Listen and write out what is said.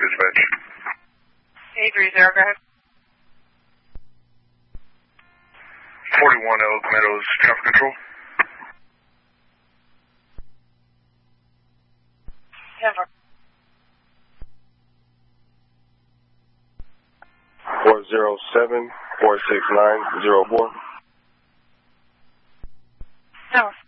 dispatch. 830, go ahead. 41 Elk Meadows, traffic control. Denver. 407-469-04. Denver.